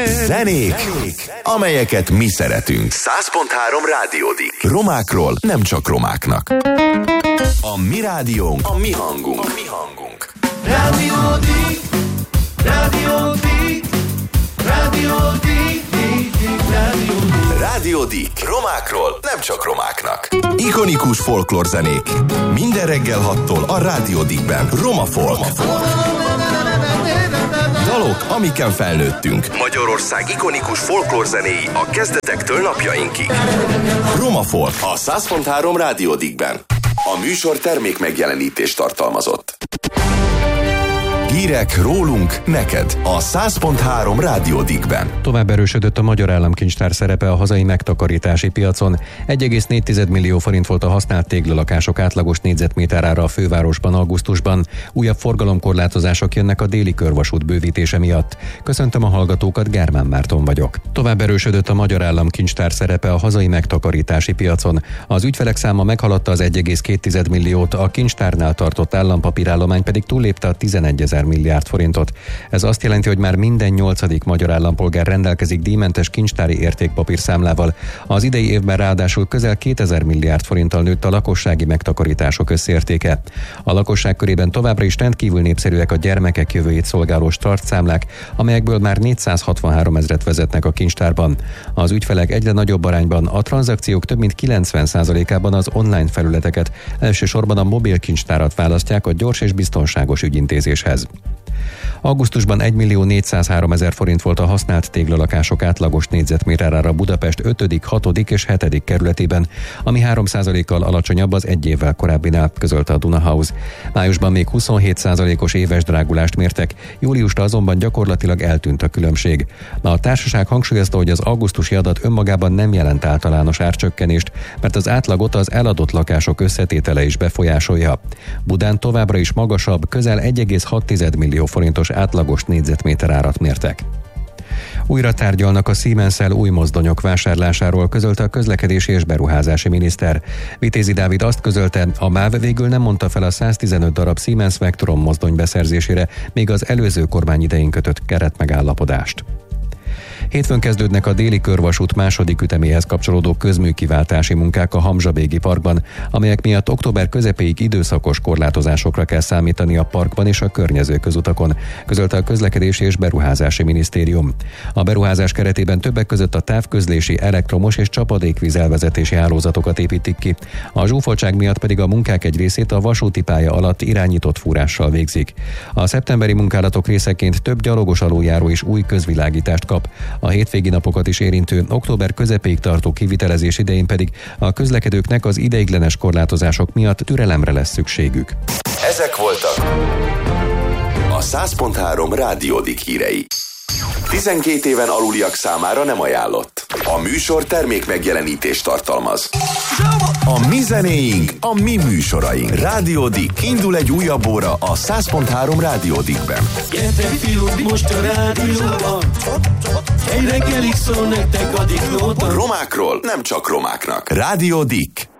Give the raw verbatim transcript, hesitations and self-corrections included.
Zenék, Zenék, amelyeket mi szeretünk. száz pont három Rádiódik. Romákról nem csak romáknak. A mi rádiónk, a mi hangunk. A mi hangunk. Rádiódik, Rádiódik, Rádiódik, Rádiódik. Rádiódik. Romákról nem csak romáknak. Ikonikus folklórzenék. Minden reggel hattól a Rádiódikben. Roma Folk. Roma Folk. Dalok, amiken felnőttünk. Magyarország ikonikus folklórzenéi a kezdetektől napjainkig. Roma Folk. A száz pont három Rádiódikben. A műsor termék megjelenítést tartalmazott. Hírek rólunk, neked a száz pont három Rádiódikben. Tovább erősödött a Magyar Államkincstár szerepe a hazai megtakarítási piacon. egy egész négy millió forint volt a használt téglalakások átlagos négyzetméterára a fővárosban augusztusban. Újabb forgalomkorlátozások jönnek a déli körvasút bővítése miatt. Köszöntöm a hallgatókat, Gármán Márton vagyok. Tovább erősödött a Magyar Államkincstár szerepe a hazai megtakarítási piacon. Az ügyfelek száma meghaladta az egy egész két milliót, a kincstárnál tartott állampapírállomány pedig túllépte a tizenegyezer milliárd forintot. Ez azt jelenti, hogy már minden nyolcadik magyar állampolgár rendelkezik díjmentes kincstári értékpapírszámlával. Az idei évben ráadásul közel kétezer milliárd forinttal nőtt a lakossági megtakarítások összértéke. A lakosság körében továbbra is rendkívül népszerűek a gyermekek jövőjét szolgáló startszámlák, amelyekből már négyszázhatvanhárom ezret vezetnek a kincstárban. Az ügyfelek egyre nagyobb arányban a tranzakciók több mint kilencven százalékában az online felületeket, elsősorban a mobil kincstárat választják a gyors és biztonságos ügyintézéshez. Augusztusban egy millió négyszázhárom ezer forint volt a használt téglalakások átlagos négyzetméterára Budapest ötödik, hatodik és hetedik kerületében, ami három százalékkal alacsonyabb az egy évvel korábbinál, közölte a Duna House. Májusban még huszonhét százalékos éves drágulást mértek, júliusra azonban gyakorlatilag eltűnt a különbség. A társaság hangsúlyozta, hogy az augusztusi adat önmagában nem jelent általános árcsökkenést, mert az átlagot az eladott lakások összetétele is befolyásolja. Budán továbbra is magasabb, közel egy egész hat millió forintos átlagos négyzetméter árat mértek. Újra tárgyalnak a Siemens-szel új mozdonyok vásárlásáról, közölte a közlekedési és beruházási miniszter. Vitézi Dávid azt közölte, a MÁV végül nem mondta fel a száztizenöt darab Siemens Vectron mozdony beszerzésére, még az előző kormány idején kötött keretmegállapodást. Hétfőn kezdődnek a déli körvasút második üteméhez kapcsolódó közműkiváltási munkák a Hamzsa-Bégi parkban, amelyek miatt október közepéig időszakos korlátozásokra kell számítani a parkban és a környező közutakon, közölte a Közlekedési és Beruházási Minisztérium. A beruházás keretében többek között a távközlési, elektromos és csapadékvíz elvezetési hálózatokat építik ki. A zsúfoltság miatt pedig a munkák egy részét a vasúti pálya alatt irányított fúrással végzik. A szeptemberi munkálatok részeként több gyalogos aluljáró is új közvilágítást kap. A hétvégi napokat is érintő október közepéig tartó kivitelezés idején pedig a közlekedőknek az ideiglenes korlátozások miatt türelemre lesz szükségük. Ezek voltak a száz pont három Rádiódik hírei. tizenkét éven aluliak számára nem ajánlott. A műsor termék megjelenítést tartalmaz. A mi zenéink, a mi műsoraink. Rádiódik. Indul egy újabb óra a száz pont három Rádiódikben. Gyertek fiúk, most a rádióban, egy reggelig szól nektek a diklóban. Romákról nem csak romáknak. Rádiódik.